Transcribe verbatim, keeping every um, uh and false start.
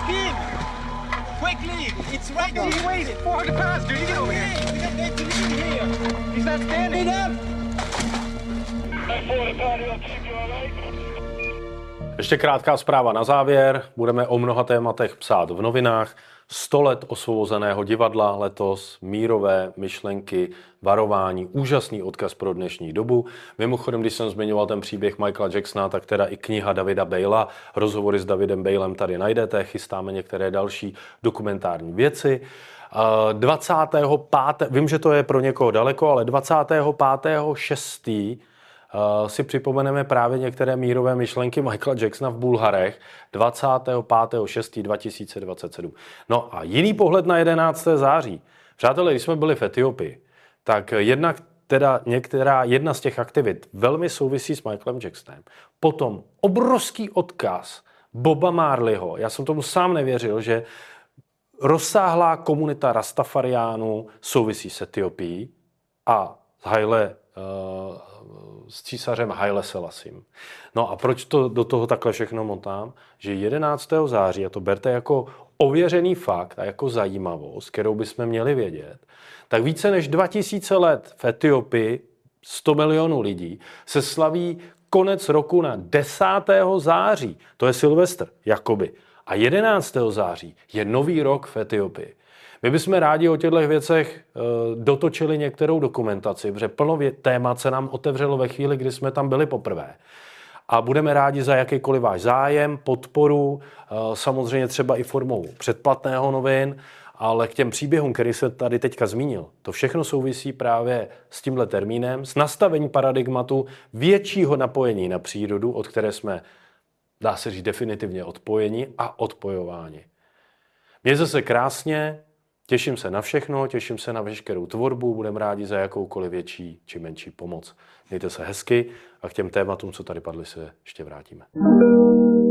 him! Quickly! It's right No, here! wait! four hundred pounds, dude! You get over here! We got to leave here! He's not standing! Ještě krátká zpráva na závěr. Budeme o mnoha tématech psát v novinách. sto let osvobozeného divadla letos, mírové myšlenky, varování, úžasný odkaz pro dnešní dobu. Mimochodem, když jsem zmiňoval ten příběh Michaela Jacksona, tak teda i kniha Davida Balea, rozhovory s Davidem Balem tady najdete, chystáme některé další dokumentární věci. dvacátého pátého Vím, že to je pro někoho daleko, ale dvacátého pátého šestého Uh, si připomeneme právě některé mírové myšlenky Michaela Jacksona v Bulharech dvacátého pátého šestého dva tisíce dvacet sedm. No a jiný pohled na jedenáctého září. Přátelé, když jsme byli v Etiopii, tak jednak teda některá jedna z těch aktivit velmi souvisí s Michaelem Jacksonem. Potom obrovský odkaz Boba Marleyho. Já jsem tomu sám nevěřil, že rozsáhlá komunita Rastafariánů souvisí s Etiopií a s Haile uh, s císařem Haile Selassiem. No a proč to do toho takhle všechno motám? Že jedenáctého září, a to berte jako ověřený fakt a jako zajímavost, kterou bychom měli vědět, tak více než dva tisíce let v Etiopii, sto milionů lidí, se slaví konec roku na desátého září. To je Silvestr, jakoby. A jedenáctého září je nový rok v Etiopii. My bychom rádi o těchto věcech e, dotočili některou dokumentaci, protože plno témat se nám otevřelo ve chvíli, kdy jsme tam byli poprvé. A budeme rádi za jakýkoliv váš zájem, podporu, e, samozřejmě třeba i formou předplatného novin, ale k těm příběhům, který se tady teďka zmínil, to všechno souvisí právě s tímhle termínem, s nastavením paradigmatu většího napojení na přírodu, od které jsme, dá se říct, definitivně odpojeni a odpojováni. Mějte se krásně, těším se na všechno, těším se na veškerou tvorbu, budeme rádi za jakoukoliv větší či menší pomoc. Mějte se hezky a k těm tématům, co tady padly, se ještě vrátíme.